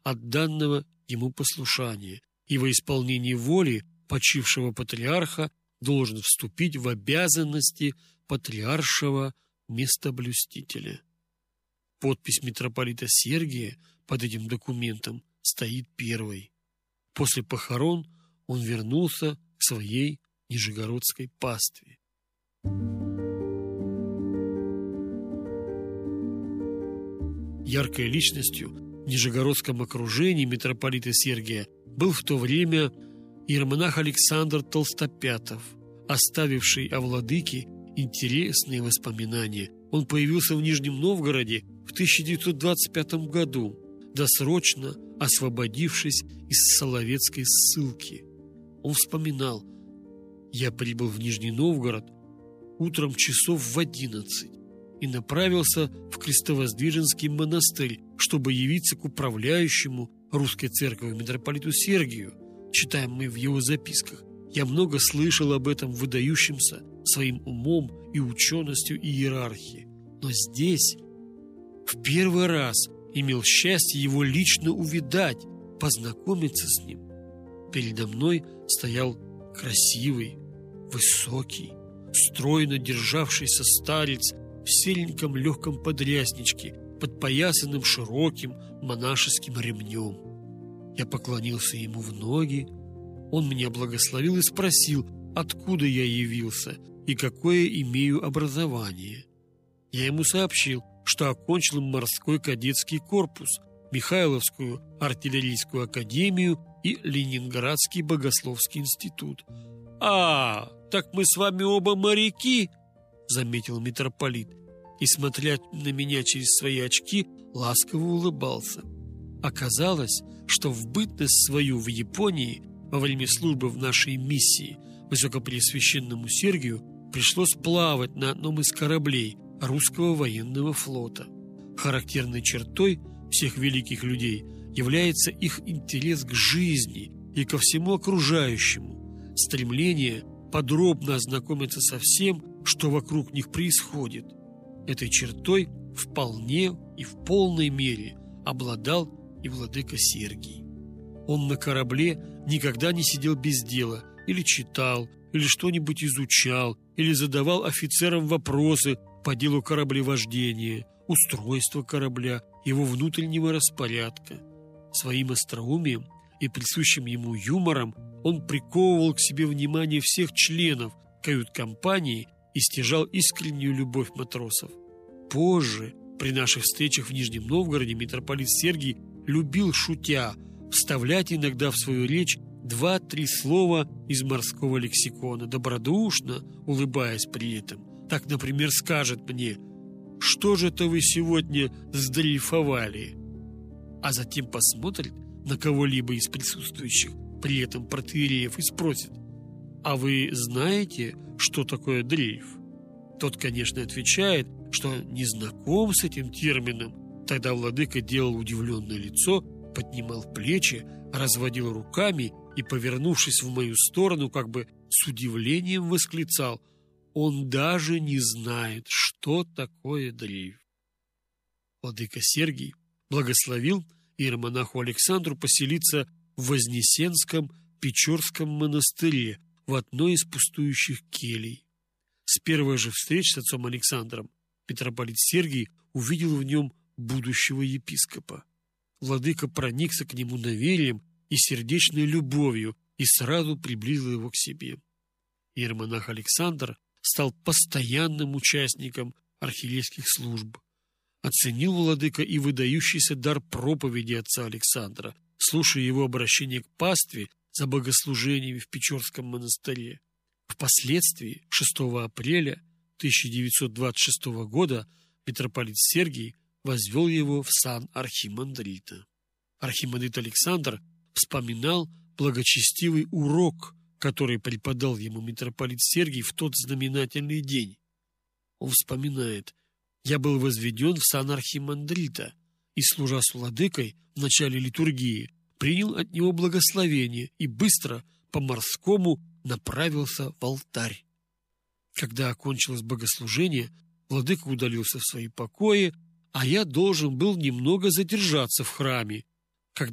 от данного ему послушания и во исполнении воли почившего патриарха должен вступить в обязанности патриаршего местоблюстителя. Подпись митрополита Сергия под этим документом стоит первой. После похорон он вернулся к своей нижегородской пастве. Яркой личностью в нижегородском окружении митрополита Сергия был в то время иеромонах Александр Толстопятов, оставивший о владыке интересные воспоминания. Он появился в Нижнем Новгороде в 1925 году, досрочно освободившись из Соловецкой ссылки. Он вспоминал: «Я прибыл в Нижний Новгород утром часов в 11 и направился в Крестовоздвиженский монастырь, чтобы явиться к управляющему русской церковью митрополиту Сергию». Читаем мы в его записках: «Я много слышал об этом выдающемся своим умом и ученостью иерархии, но здесь в первый раз имел счастье его лично увидать, познакомиться с ним. Передо мной стоял красивый, высокий, стройно державшийся старец в сереньком легком подрясничке, подпоясанным широким монашеским ремнем. Я поклонился ему в ноги. Он меня благословил и спросил, откуда я явился и какое имею образование. Я ему сообщил, что окончил морской кадетский корпус, Михайловскую артиллерийскую академию и Ленинградский богословский институт. «А, так мы с вами оба моряки», — заметил митрополит, и, смотря на меня через свои очки, ласково улыбался. Оказалось, что в бытность свою в Японии во время службы в нашей миссии Высокопреосвященному Сергию пришлось плавать на одном из кораблей русского военного флота. Характерной чертой всех великих людей является их интерес к жизни и ко всему окружающему, стремление подробно ознакомиться со всем, что вокруг них происходит. Этой чертой вполне и в полной мере обладал и владыка Сергий. Он на корабле никогда не сидел без дела, или читал, или что-нибудь изучал, или задавал офицерам вопросы по делу кораблевождения, устройства корабля, его внутреннего распорядка. Своим остроумием и присущим ему юмором он приковывал к себе внимание всех членов кают-компании и стяжал искреннюю любовь матросов. Позже, при наших встречах в Нижнем Новгороде, митрополит Сергий любил, шутя, вставлять иногда в свою речь 2-3 слова из морского лексикона, добродушно улыбаясь при этом. Так, например, скажет мне: «Что же это вы сегодня сдрейфовали?» А затем посмотрит на кого-либо из присутствующих, при этом протоиереев, и спросит: «А вы знаете, что такое дрейф?» Тот, конечно, отвечает, что не знаком с этим термином. Тогда владыка делал удивленное лицо, поднимал плечи, разводил руками и, повернувшись в мою сторону, как бы с удивлением восклицал: «Он даже не знает, что такое дрейф». Владыка Сергий благословил иеромонаху Александру поселиться в Вознесенском Печорском монастыре в одной из пустующих келей. С первой же встречи с отцом Александром митрополит Сергий увидел в нем будущего епископа. Владыка проникся к нему доверием и сердечной любовью и сразу приблизил его к себе. Иеромонах Александр стал постоянным участником архиерейских служб. Оценил владыка и выдающийся дар проповеди отца Александра, слушая его обращение к пастве за богослужениями в Печорском монастыре. Впоследствии, 6 апреля 1926 года, митрополит Сергий возвел его в сан архимандрита. Архимандрит Александр вспоминал благочестивый урок, который преподал ему митрополит Сергий в тот знаменательный день. Он вспоминает: «Я был возведен в сан архимандрита и, служа с владыкой в начале литургии, принял от него благословение и быстро по-морскому направился в алтарь. Когда окончилось богослужение, владыка удалился в свои покои, а я должен был немного задержаться в храме